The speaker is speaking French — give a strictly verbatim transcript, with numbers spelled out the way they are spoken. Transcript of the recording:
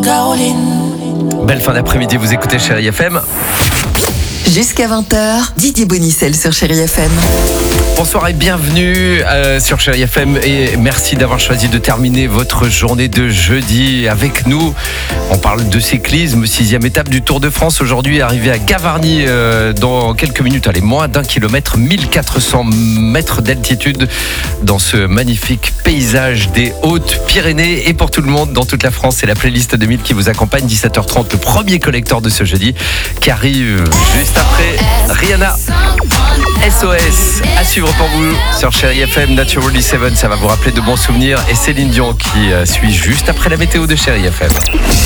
Caroline. Belle fin d'après-midi, vous écoutez Chérie F M. Jusqu'à vingt heures, Didier Bonicel sur Chérie F M. Bonsoir et bienvenue euh, sur Chérie F M et merci d'avoir choisi de terminer votre journée de jeudi avec nous. On parle de cyclisme, sixième étape du Tour de France aujourd'hui, arrivé à Gavarnie euh, dans quelques minutes, allez, moins d'un kilomètre, mille quatre cents mètres d'altitude dans ce magnifique paysage des Hautes-Pyrénées. Et pour tout le monde, dans toute la France, c'est la playlist deux mille qui vous accompagne, dix-sept heures trente, le premier collector de ce jeudi qui arrive juste après Rihanna. S O S à suivre pour vous sur Chérie F M. Naturally Seven, ça va vous rappeler de bons souvenirs, et Céline Dion qui suit juste après la météo de Chérie F M.